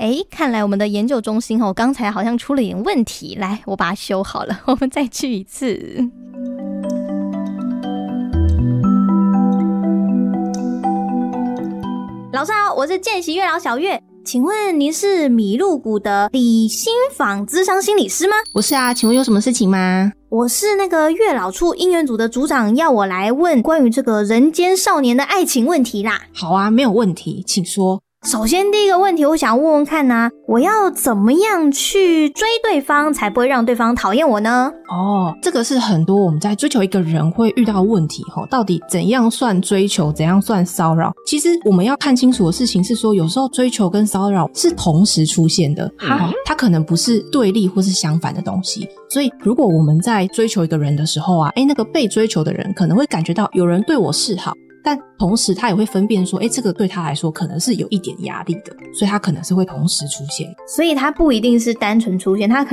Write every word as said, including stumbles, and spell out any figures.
诶，看来我们的研究中心哦，刚才好像出了点问题，来，我把它修好了，我们再去一次。老师好，我是见习月老小月，请问您是米露谷的李心坊諮商心理师吗？ 不是啊，请问有什么事情吗？ 我是那个月老处姻缘组的组长，要我来问关于这个人间少年的爱情问题啦。 好啊，没有问题，请说。 首先第一个问题我想问问看啊，我要怎么样去追对方才不会让对方讨厌我呢？ 哦，这个是很多我们在追求一个人会遇到的问题齁，到底怎样算追求，怎样算骚扰？其实我们要看清楚的事情是说，有时候追求跟骚扰是同时出现的，齁，它可能不是对立或是相反的东西。所以如果我们在追求一个人的时候啊，诶，那个被追求的人可能会感觉到有人对我示好，但同时他也会分辨说，诶，这个对他来说可能是有一点压力的，所以他可能是会同时出现。 所以他不一定是单纯出现，他可